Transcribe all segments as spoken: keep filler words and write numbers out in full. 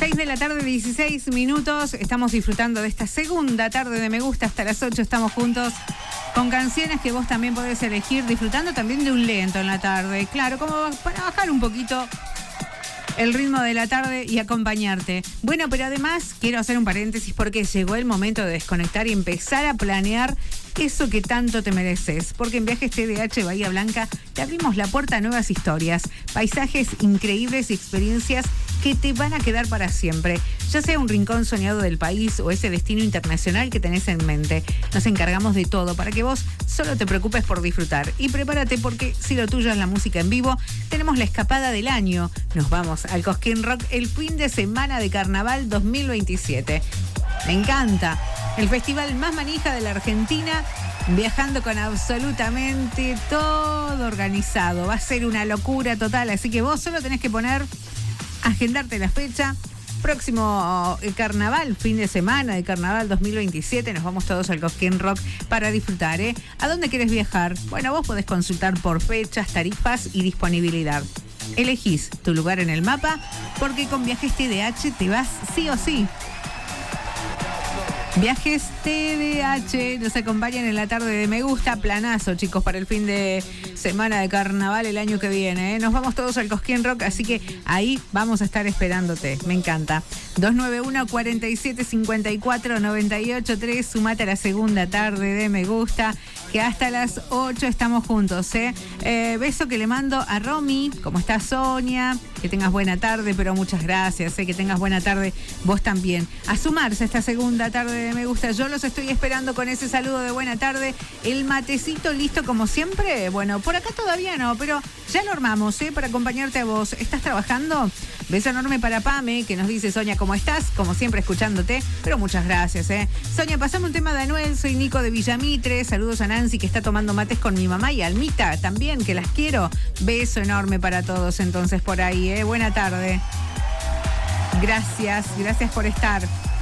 seis de la tarde, dieciséis minutos. Estamos disfrutando de esta segunda tarde de Me Gusta. Hasta las ocho estamos juntos con canciones que vos también podés elegir, disfrutando también de un lento en la tarde. Claro, como para bajar un poquito el ritmo de la tarde y acompañarte. Bueno, pero además quiero hacer un paréntesis porque llegó el momento de desconectar y empezar a planear eso que tanto te mereces. Porque en Viajes T D H Bahía Blanca te abrimos la puerta a nuevas historias, paisajes increíbles y experiencias que te van a quedar para siempre. Ya sea un rincón soñado del país o ese destino internacional que tenés en mente. Nos encargamos de todo para que vos solo te preocupes por disfrutar. Y prepárate porque si lo tuyo es la música en vivo, tenemos la escapada del año. Nos vamos al Cosquín Rock el fin de semana de Carnaval dos mil veintisiete. Me encanta. El festival más manija de la Argentina, viajando con absolutamente todo organizado. Va a ser una locura total, así que vos solo tenés que poner, agendarte la fecha. Próximo eh, carnaval, fin de semana de Carnaval dos mil veintisiete, nos vamos todos al Cosquín Rock para disfrutar, ¿eh? ¿A dónde querés viajar? Bueno, vos podés consultar por fechas, tarifas y disponibilidad. Elegís tu lugar en el mapa porque con Viajes T D H te vas sí o sí. Viajes T D H nos acompañan en la tarde de Me Gusta. Planazo, chicos, para el fin de semana de Carnaval el año que viene, ¿eh? Nos vamos todos al Cosquín Rock, así que ahí vamos a estar esperándote. Me encanta. dos nueve uno, cuatro siete, cinco cuatro, nueve ocho tres. Sumate a la segunda tarde de Me Gusta, que hasta las ocho estamos juntos, ¿eh? Eh, beso que le mando a Romy. ¿Cómo está Sonia? Que tengas buena tarde, pero muchas gracias, ¿eh? Que tengas buena tarde vos también. A sumarse a esta segunda tarde de Me Gusta. Yo los estoy esperando con ese saludo de buena tarde. El matecito listo como siempre. Bueno, por acá todavía no, pero ya lo armamos, ¿eh? Para acompañarte a vos. ¿Estás trabajando? Beso enorme para Pame, que nos dice: Sonia, ¿cómo estás? Como siempre escuchándote, pero muchas gracias, ¿eh? Sonia, pasame un tema de Anuel. Soy Nico de Villamitre. Saludos a Nancy, que está tomando mates con mi mamá, y a Almita también, que las quiero. Beso enorme para todos entonces por ahí, ¿eh? Buena tarde. Gracias, gracias por estar.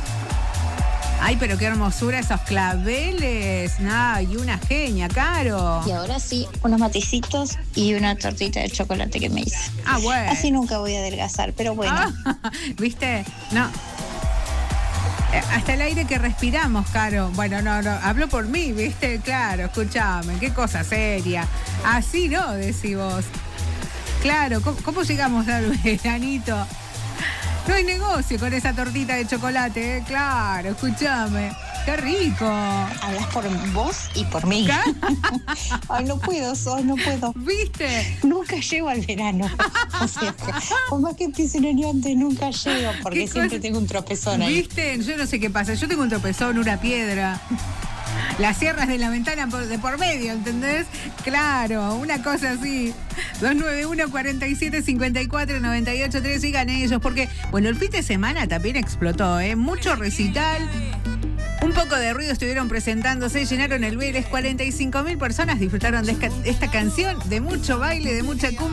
Ay, pero qué hermosura esos claveles. Nah, y una genia, Caro. Y ahora sí, unos matecitos y una tortita de chocolate que me hice. Ah, bueno. Así nunca voy a adelgazar, pero bueno. Ah, ¿viste? No. Eh, hasta el aire que respiramos, Caro. Bueno, no, no, hablo por mí, ¿viste? Claro, escúchame, qué cosa seria. Así no, decís vos. Claro, ¿cómo, cómo llegamos al veranito? No hay negocio con esa tortita de chocolate, ¿eh? Claro, escúchame. ¡Qué rico! Hablas por vos y por mí. Ay, no puedo, Sol, no puedo. ¿Viste? Nunca llego al verano. O sea, por más que empiece el año antes, nunca llego, porque siempre tengo un tropezón ahí. ¿Viste? Yo no sé qué pasa. Yo tengo un tropezón, una piedra. Las sierras de la ventana por, de por medio, ¿entendés? Claro, una cosa así. dos nueve uno, cuatro siete, cinco cuatro, nueve ocho tres. Sigan ellos, porque, bueno, el fin de semana también explotó, ¿eh? Mucho recital. Un poco de ruido estuvieron presentándose, llenaron el Vélez. cuarenta y cinco mil personas disfrutaron de esta, esta canción, de mucho baile, de mucha cumbia.